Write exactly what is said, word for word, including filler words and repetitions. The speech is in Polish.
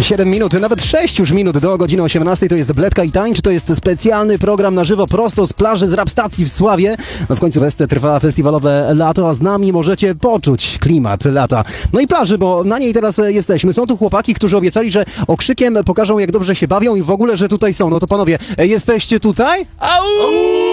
siedem minut, nawet sześć już minut do godziny osiemnastej. To jest Bledka i Tańcz, to jest specjalny program na żywo prosto z plaży z Rapstacji w Sławie. No w końcu w Esce trwa festiwalowe lato, a z nami możecie poczuć klimat lata. No i plaży, bo na niej teraz jesteśmy. Są tu chłopaki, którzy obiecali, że okrzykiem pokażą, jak dobrze się bawią i w ogóle, że tutaj są. No to panowie, jesteście tutaj? Au!